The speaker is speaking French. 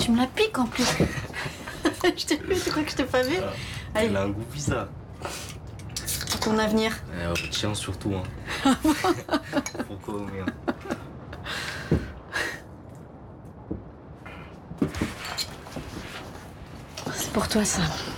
tu me la piques en plus. Je t'ai vu, tu crois que je t'ai pas vu? Allez. Elle a un goût bizarre. Pour ton avenir. Tiens, surtout. Hein. Pourquoi au mien? C'est pour toi, ça.